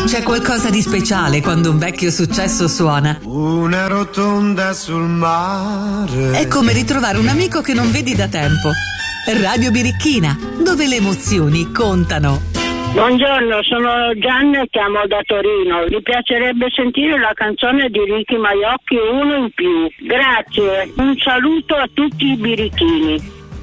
C'è qualcosa di speciale quando un vecchio successo suona. Una rotonda sul mare. È come ritrovare un amico che non vedi da tempo. Radio Birichina, dove le emozioni contano. Buongiorno, sono Gianna e chiamo da Torino. Mi piacerebbe sentire la canzone di Ricky Maiocchi, Uno in più. Grazie, un saluto a tutti i birichini.